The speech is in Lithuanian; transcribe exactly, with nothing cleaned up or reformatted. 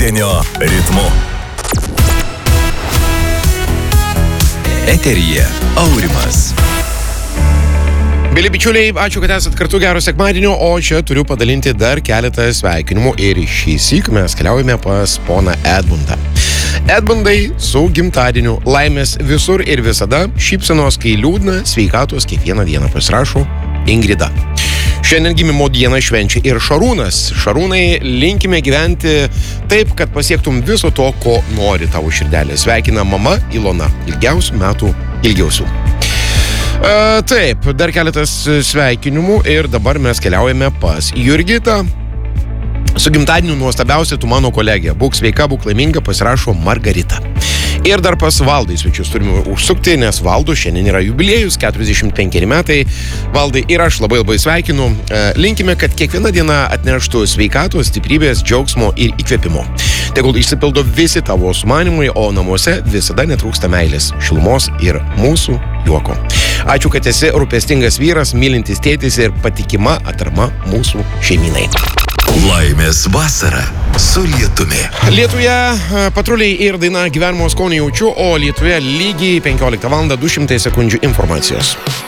Pirmadienio ritmu. Eteryje Aurimas. Mėly bičiuliai, ačiū, kad esat kartu, gero sekmadienio, o čia turiu padalinti dar keletą sveikinimų ir šįsyk mes keliaujame pas poną Edmundą. Edmundai, su gimtadieniu, laimės visur ir visada, šypsenos kai liūdna, sveikatos kiekvieną dieną, pasirašo Ingrida. Šiandien gimimo dieną švenčia ir Šarūnas. Šarūnai, linkime gyventi taip, kad pasiektum viso to, ko nori tavo širdelė. Sveikina mama Ilona. Ilgiausių metų ilgiausių. Uh, taip, dar keletas sveikinimų ir dabar mes keliaujame pas Jurgitą. Su gimtadieniu nuostabiausia tu mano kolegė. Būk sveika, būk laiminga, pasirašo Margarita. Ir dar pas Valdai svečius turime užsukti, nes Valdo šiandien yra jubiliejus, keturiasdešimt penkeri metai. Valdai ir aš labai labai sveikinu. Linkime, kad kiekviena diena atneštų sveikatos, stiprybės, džiaugsmo ir įkvėpimo. Tegul išsipildo visi tavo sumanimai, o namuose visada netrūksta meilės, šilumos ir mūsų juoko. Ačiū, kad esi rūpestingas vyras, mylintis tėtis ir patikima atrama mūsų šeiminai. Laimės vasara su lietumi. Lietuje patruliai ir daina gyvenimo skonį jaučiu, o Lietuje lygiai penkioliktą valandą du šimtai sekundžių informacijos.